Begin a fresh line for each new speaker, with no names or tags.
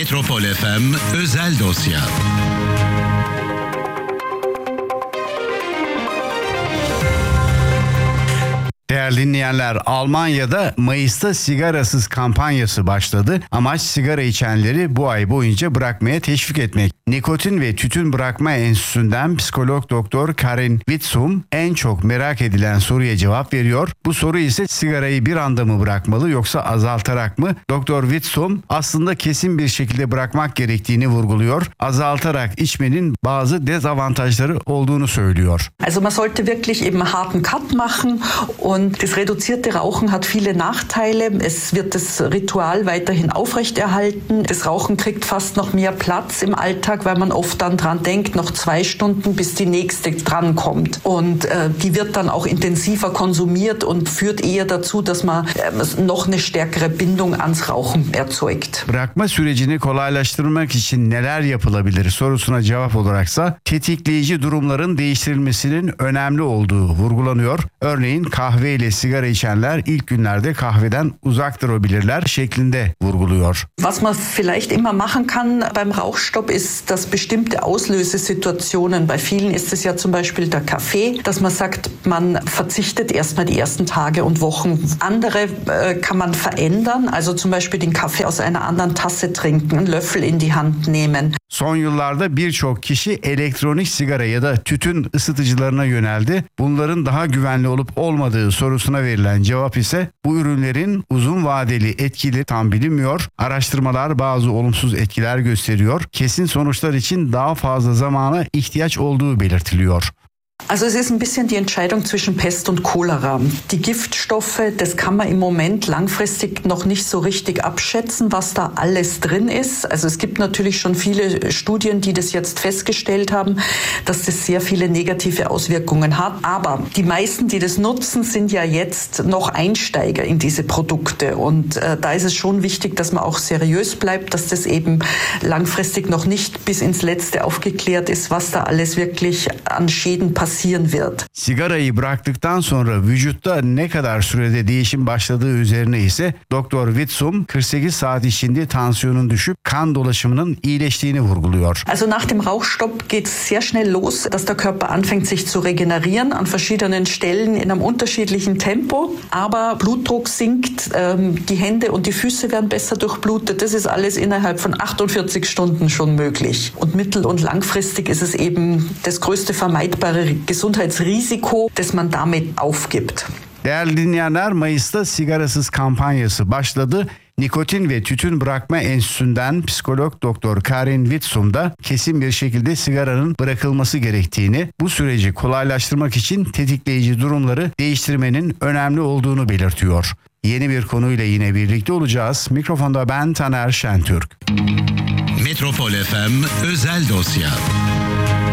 Metropol FM özel dosya. Değerli dinleyenler, Almanya'da Mayıs'ta sigarasız kampanyası başladı. Amaç sigara içenleri bu ay boyunca bırakmaya teşvik etmek. Nikotin ve Tütün Bırakma Enstitüsü'nden psikolog doktor Karin Witzum en çok merak edilen soruya cevap veriyor. Bu soru ise sigarayı bir anda mı bırakmalı yoksa azaltarak mı? Doktor Witzum aslında kesin bir şekilde bırakmak gerektiğini vurguluyor. Azaltarak içmenin bazı dezavantajları olduğunu söylüyor.
Also man sollte wirklich eben harten Cut machen und das reduzierte Rauchen hat viele Nachteile. Es wird das Ritual weiterhin aufrechterhalten. Das Rauchen kriegt fast noch mehr Platz im Alltag, weil man oft dann dran denkt, noch 2 Stunden, bis die nächste drankommt. Und die wird dann auch intensiver konsumiert und führt eher dazu, dass man noch eine stärkere Bindung ans Rauchen erzeugt.
Bırakma sürecini kolaylaştırmak için neler yapılabilir sorusuna cevap olaraksa tetikleyici durumların değiştirilmesinin önemli olduğu vurgulanıyor. Örneğin kahve ile sigara içenler ilk günlerde kahveden uzak durabilirler şeklinde vurguluyor.
Was man vielleicht immer machen kann beim Rauchstopp ist, dass bestimmte Auslösesituationen, bei vielen ist es ja zum Beispiel der Kaffee, dass man sagt, man verzichtet erstmal die ersten Tage und Wochen. Andere kann man verändern, also zum Beispiel den Kaffee aus einer anderen Tasse trinken, einen Löffel in die Hand nehmen.
Son yıllarda birçok kişi elektronik sigara ya da tütün ısıtıcılarına yöneldi. Bunların daha güvenli olup olmadığı sorusuna verilen cevap ise bu ürünlerin uzun vadeli etkileri tam bilinmiyor. Araştırmalar bazı olumsuz etkiler gösteriyor. Kesin sonuçlar için daha fazla zamana ihtiyaç olduğu belirtiliyor.
Also es ist ein bisschen die Entscheidung zwischen Pest und Cholera. Die Giftstoffe, das kann man im Moment langfristig noch nicht so richtig abschätzen, was da alles drin ist. Also es gibt natürlich schon viele Studien, die das jetzt festgestellt haben, dass das sehr viele negative Auswirkungen hat. Aber die meisten, die das nutzen, sind ja jetzt noch Einsteiger in diese Produkte. Und da ist es schon wichtig, dass man auch seriös bleibt, dass das eben langfristig noch nicht bis ins Letzte aufgeklärt ist, was da alles wirklich an Schäden passiert.
Sigarayı bıraktıktan sonra vücutta ne kadar sürede değişim başladığı üzerine ise Doktor Witzum 48 saat içinde tansiyonun düşüp kan dolaşımının iyileştiğini vurguluyor.
Also nach dem Rauchstopp geht es sehr schnell los, dass der Körper anfängt sich zu regenerieren an verschiedenen Stellen in einem unterschiedlichen Tempo, aber Blutdruck sinkt, die Hände und die Füße werden besser durchblutet. Das ist alles innerhalb von 48 Stunden schon möglich. Und mittel- und langfristig ist es eben das größte vermeidbare Gesundheitsrisiko, das man damit aufgibt.
Değerli dinleyenler, Mayıs'ta sigarasız kampanyası başladı. Nikotin ve Tütün Bırakma Enstitüsü'nden psikolog doktor Karin Witzum da kesin bir şekilde sigaranın bırakılması gerektiğini, bu süreci kolaylaştırmak için tetikleyici durumları değiştirmenin önemli olduğunu belirtiyor. Yeni bir konuyla yine birlikte olacağız. Mikrofonda ben Taner Şentürk. Metropol FM özel dosya.